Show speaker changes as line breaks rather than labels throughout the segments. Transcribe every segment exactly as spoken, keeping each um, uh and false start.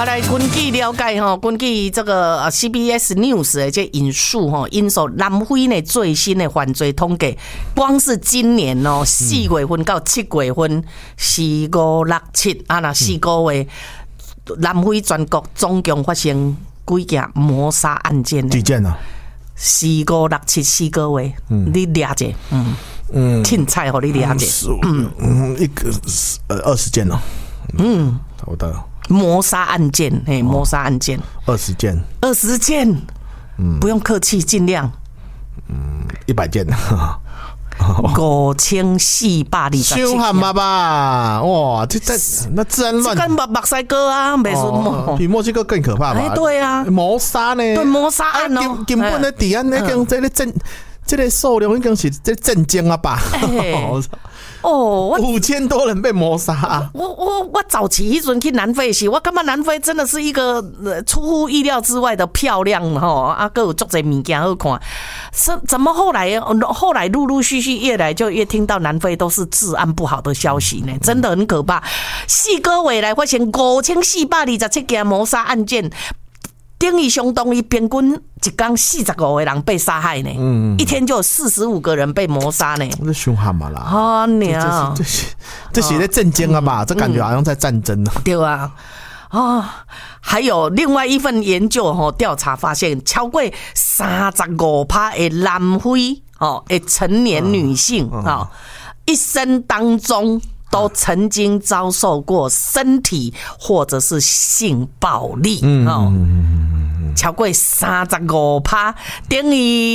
好来，根据了解哈，根据这个 C B S News 的这引述哈，引述南非的最新的犯罪统计，光是今年哦，四月份到七月份，四五六七啊，那四个月，南非全国总共发生几件谋杀案件？
几件呢？
四五六七四个月，你了解？嗯嗯，凊彩互你了解。
嗯嗯，一个呃二十件了。嗯，好的。
谋杀案件，嘿，谋杀案件，
二十件，
二十件，嗯，不用客气，尽量，
嗯，一百件，
五千四百二十七件，
凶悍嘛吧？哇，这这那自然乱，
这跟墨墨西哥啊，没什么，
比墨西哥更可怕吧？
哎，对啊，
谋杀呢？
对，谋杀案哦，
根本的底案那个这个震，这个数量已经是这震惊啊吧？
哦，
五千多人被谋杀、啊。
我我我早期迄阵去南非时，我感觉南非真的是一个、呃、出乎意料之外的漂亮吼，啊，各有足侪物件好看。是怎么后来后来陆陆续续越来就越听到南非都是治安不好的消息呢？真的很可怕。四个月来发生五千四百二十七件谋杀案件。等于相当于平均一天四十五个人被杀害呢，嗯，一天就有四十五个人被谋杀呢，
这凶悍嘛啦！
啊娘，
这些这些在震惊啊吧？这感觉好像在战争啊！
对啊，啊，还有另外一份研究哈，调查发现，超过三十五趴的南非哦，的成年女性啊，一生当中都曾经遭受过身体或者是性暴力哦。超过三十五趴，等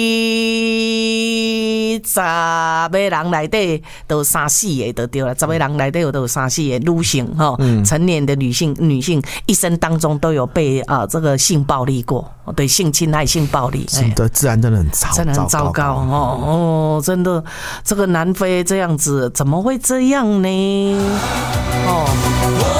于十个人内底都三四个就对了，十个人内底都有三四个女性哈，成年的女性女性一生当中都有被啊、呃、这个性暴力过，对性侵害、性暴力，
是的，治安真的很糟，
真的很糟糕哦哦，真的，这个南非这样子怎么会这样呢？哦。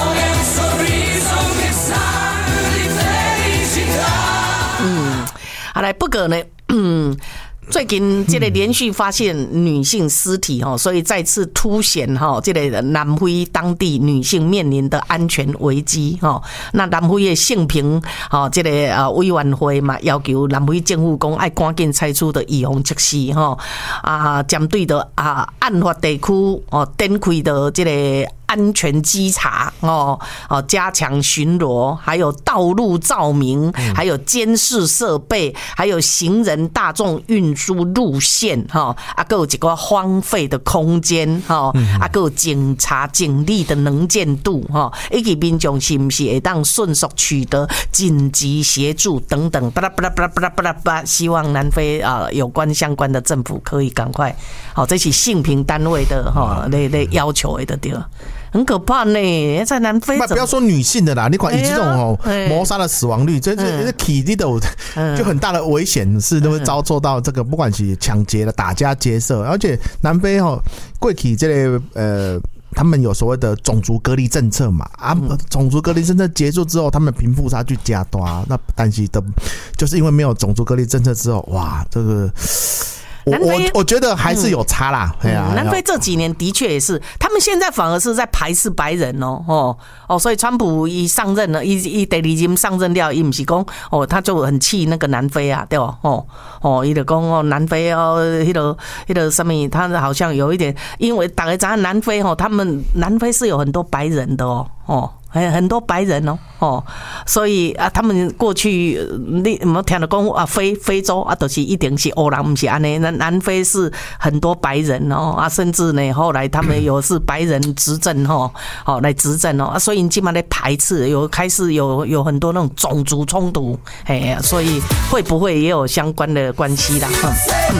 好来，不过呢，嗯，最近这个连续发现女性尸体哈，所以再次凸显哈，这个南非当地女性面临的安全危机哈。那南非的性平哈，这个呃委员会嘛，要求南非政府讲爱赶紧采取的预防措施哈啊，针对的啊案发地区哦，展开的这个。安全稽查哦哦，加强巡逻，还有道路照明，还有监视设备，还有行人大众运输路线哈，啊，还有一个荒废的空间哈，啊，还有警察警力的能见度哈，以及民众是不是会当迅速取得紧急协助等等，巴拉巴拉巴拉巴拉巴拉巴拉，希望南非啊有关相关的政府可以赶快，好，这是性平单位的哈，来来要求的对了。很可怕呢，在南非
不要说女性的啦，你管以这种哦谋杀的死亡率，这这体力都就很大的危险，是都会遭受到这个不管是抢劫的、打家劫舍，而且南非哈过去这类呃。他们有所谓的种族隔离政策嘛？啊，种族隔离政策结束之后，他们贫富差距加大，那但是的，就是因为没有种族隔离政策之后，哇，这个。我我我觉得还是有差啦，嗯
啊、南非这几年的确也是，他们现在反而是在排斥白人哦，哦哦，所以川普一上任了，一一第二任上任了，伊不是讲哦，他就很气那个南非啊，对吧？哦哦，伊就讲哦，南非哦，迄个迄个什么，他好像有一点，因为大家知道南非哦，他们南非是有很多白人的哦，哦。很多白人哦哦，所以啊，他们过去你有没有听到讲啊？非非洲啊，都、就是一定是黑人，不是安尼。南南非是很多白人哦啊，甚至呢，后来他们有是白人执政哦，哦来执政哦啊，所以你基本上在排斥，有开始有有很多那种种族冲突，哎，所以会不会也有相关的关系啦？嗯嗯，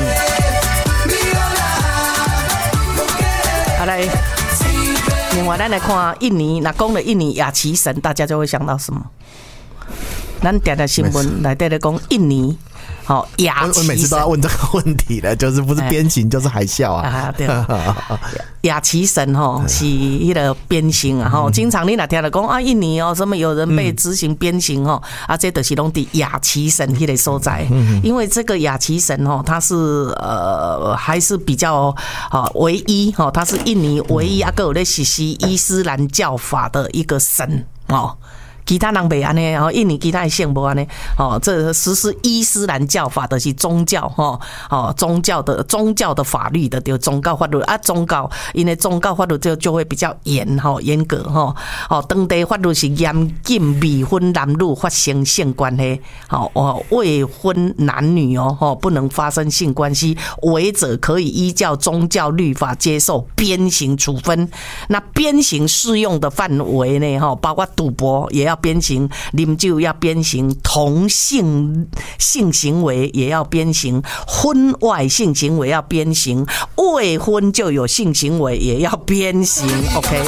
好来。另外，咱来看印尼，那讲了印尼亚奇神，大家就会想到什么？咱点的新闻来带来讲印尼，好亚奇神。
我每次都要问这个问题了，就是不是鞭刑就是海啸啊？
啊对，亚奇神吼是迄个鞭刑啊，吼经常你若听到讲啊，印尼哦，什么有人被执行鞭刑哦，啊，这就是拢伫亚奇神迄个所在，因为这个亚奇神哦，它是呃还是比较啊唯一哦，它是印尼唯一啊个有在实施伊斯兰教法的一个神哦。 其他人袂安尼哦，印尼其他的姓无安尼哦，这实施伊斯兰教法的是宗教吼哦，宗教的宗教的法律的就宗教法律啊，宗教因为宗教法律就就会比较严吼严格吼哦，当地法律是严禁未婚男女发生性关系哦哦，未婚男女哦哦不能发生性关系，违者可以依照宗教律法接受鞭刑处分。那鞭刑适用的范围呢哈，包括赌博也要鞭刑，啉酒要鞭刑，同性性行为也要鞭刑，婚外性行为要鞭刑，未婚就有性行为也要鞭刑。OK。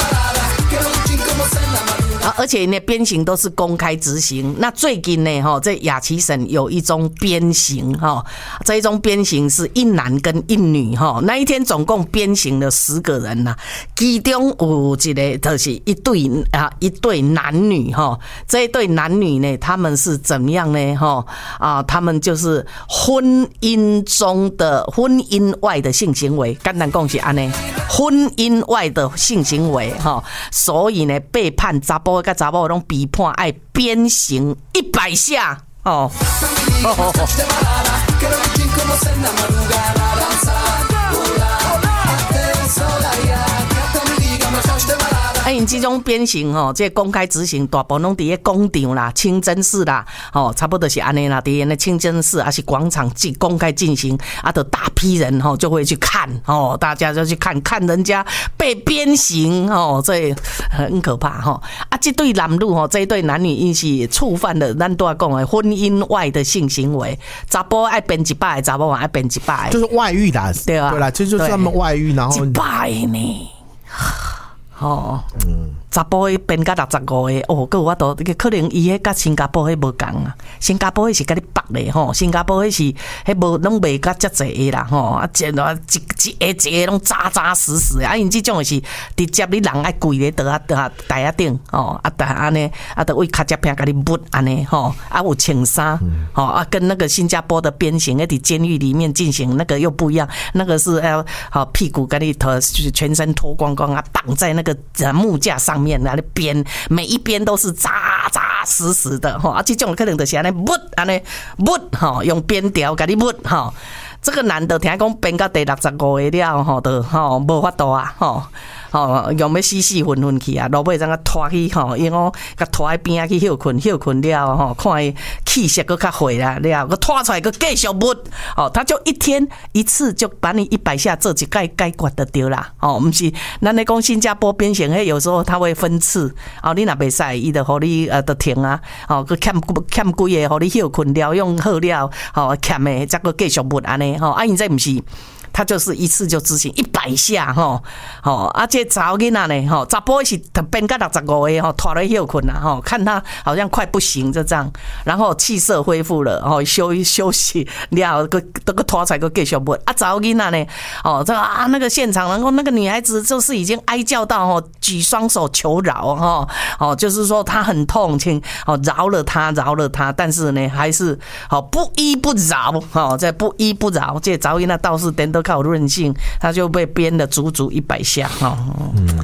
啊，而且呢，鞭刑都是公开执行。那最近呢，哈，在雅琪省有一宗鞭刑，哈，这一宗鞭刑是一男跟一女，哈，那一天总共鞭刑了十个人呐，其中有一个就是一对啊，一对男女，哈，这一对男女呢，他们是怎么样呢，哈啊，他们就是婚姻中的婚姻外的性行为，简单讲是安尼，婚姻外的性行为，哈，所以呢，被判查甫。个查某拢被判爱鞭刑一百下哦。啊，因这种鞭刑吼，这公开执行大部分拢伫咧广场啦、清真寺啦，吼，差不多是安尼啦。伫咧清真寺还是广场进公开进行，啊，的大批人吼就会去看，哦，大家就去看看人家被鞭刑，哦，这很可怕哈。啊，这对男女吼，这一对男女因是触犯了咱都要讲的婚姻外的性行为，查甫爱鞭一百，查某爱鞭一百，
就是外遇啦，
对啊，
对啦，就就是他们外遇，然后
一百呢。哦，嗯，查甫迄编到六十五个，哦，个我都可能伊迄甲新加坡迄无共啊，新加坡迄是甲你绑咧吼，新加坡迄是迄无拢袂甲遮济个啦吼，啊，一一一个一个拢扎扎实实的，啊，因即种是直接你人爱跪咧倒啊倒啊台啊顶哦，啊台安尼啊，得为卡接片甲你抹安尼吼，啊有穿衫吼，啊跟那个新加坡的鞭刑，迄伫监狱里面进行那个又不一样，那个是要好屁股甲你脱全身脱光光啊，绑在那个木架上面那边，每一边都是扎扎实实的哈，啊，这种可能就是安尼抹安尼抹哈，用鞭条给你抹哈。这个男的听讲鞭到第六十五个了吼，都吼无法度啊吼。吼，用要死死昏昏去啊，落尾怎个拖去吼，因为甲拖喺边仔去休困，休困了吼，看伊气色搁较回啦，了，佮拖出来佮继续抹，哦，他就一天一次就把你一百下做一盖解决得掉啦，哦，不是，咱咧讲新加坡鞭刑，迄有时候他会分次，哦，你若袂使，伊就互你呃就停啊，哦，佮欠欠几个，互你休困疗养好了，哦，欠的再佮继续抹安尼，吼，啊，因这不是。他就是一次就执行一百下吼，吼，啊，这查某囡仔呢，吼，查甫是编到六十五个吼，拖来休困啦，吼，看他好像快不行，就这样，然后气色恢复了，吼，休休息了，个这个拖出来个继续抹，啊，查某囡仔呢，哦，这啊那个现场，然后那个女孩子就是已经哀叫到吼，举双手求饶哈，哦，就是说她很痛，请哦饶了她，饶了她，但是呢还是哦不依不饶，哦，这不依不饶，这查某囡仔倒是颠倒。靠韧性，他就被鞭了足足一百下哈。嗯